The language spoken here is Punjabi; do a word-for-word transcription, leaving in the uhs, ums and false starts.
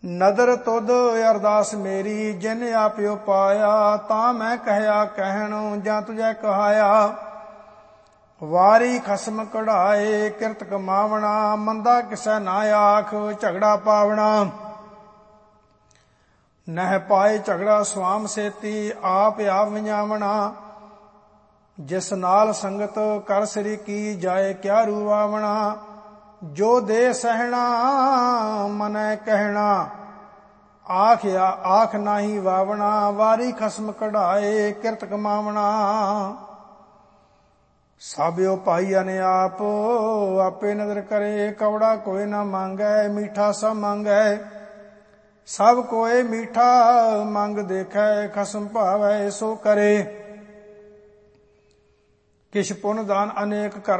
ਨਦਰ ਤੁਧ ਅਰਦਾਸ ਮੇਰੀ ਜਿਨ ਆਪਿਓ ਪਾਇਆ। ਤਾਂ ਮੈਂ ਕਹਿਆ ਕਹਿਣ ਜਾਂ ਤੁਝੈ ਕਹਾਇਆ। ਵਾਰੀ ਖਸਮ ਕਢਾਏ ਕਿਰਤ ਕਮਾਵਣਾ। ਮੰਦਾ ਕਿਸੈ ਨਾ ਆਖ ਝਗੜਾ ਪਾਵਣਾ। ਨਹਿ ਪਾਏ ਝਗੜਾ ਸੁਆਮ ਸੇਤੀ ਆਪ ਆਪ ਵਿਜਾਵਣਾ। ਜਿਸ ਨਾਲ ਸੰਗਤ ਕਰ ਸ੍ਰੀ ਕੀ ਜਾਏ ਕਿਆ ਰੂਵਾਵਣਾ। ਜੋ ਦੇ ਸਹਿਣਾ ਮਨੈ ਕਹਿਣਾ ਆਖ ਆਖ ਨਾਹੀ ਵਾਵਣਾ। ਵਾਰੀ ਖਸਮ ਕਢਾਏ ਕਿਰਤ ਕਮਾਵਣਾ। ਸਾਬਿਓ ਭਾਈ ਅਨੇ ਆਪ ਆਪੇ ਨਦਰ ਕਰੇ। ਕਵੜਾ ਕੋਈ ਨਾ ਮੰਗੈ ਮੀਠਾ ਸਭ ਮੰਗੈ। ਸਭ ਕੋਏ ਮੀਠਾ ਮੰਗ ਦੇਖੈ। ਖਸਮ ਭਾਵੈ ਸੋ ਕਰੇ। ਕਿਛ ਪੁੰਨ ਦਾਨ ਅਨੇਕ ਕਰ